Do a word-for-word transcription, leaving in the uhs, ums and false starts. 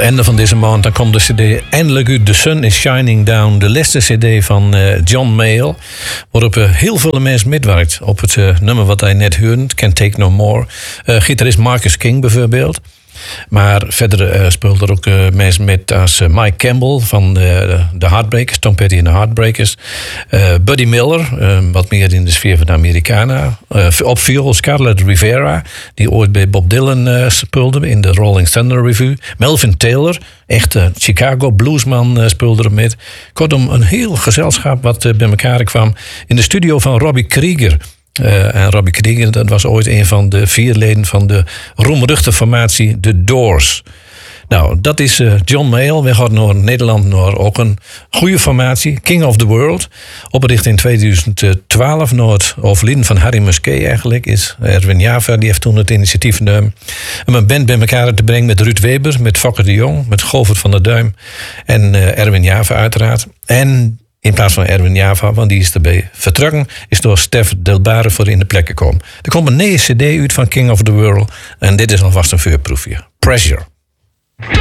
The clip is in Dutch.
einde van deze maand dan komt de cd eindelijk uit. The Sun is Shining Down. De laatste cd van uh, John Mayall. Waarop uh, heel veel mensen meewerkt. Op het uh, nummer wat hij net hoorde. Can't Take No More. Uh, gitarist Marcus King bijvoorbeeld. Maar verder uh, speelt er ook uh, mensen met als uh, Mike Campbell van de uh, Heartbreakers, Tom Petty en de Heartbreakers. Uh, Buddy Miller, uh, wat meer in de sfeer van de Americana. Uh, op viool Scarlett Rivera, die ooit bij Bob Dylan uh, speelde in de Rolling Thunder Revue. Melvin Taylor, echt uh, Chicago bluesman, uh, speelde er met. Kortom, een heel gezelschap wat uh, bij elkaar kwam in de studio van Robbie Krieger. Uh, en Robbie Krieger, dat was ooit een van de vier leden van de roemruchte formatie The Doors. Nou, dat is uh, John Mayall. We gaan naar Nederland naar ook een goede formatie. King of the World. Opgericht in tweeduizend twaalf naar het overlijden van Harry Musquet eigenlijk. Is Erwin Java, die heeft toen het initiatief genomen. Om een band bij elkaar te brengen met Ruud Weber, met Fokker de Jong, met Govert van der Duim en uh, Erwin Java uiteraard. En in plaats van Erwin Java, want die is erbij vertrokken, is door Stef Delbare voor in de plek gekomen. Er komt een nieuwe cd uit van King of the World. En dit is alvast een voorproefje. Pressure.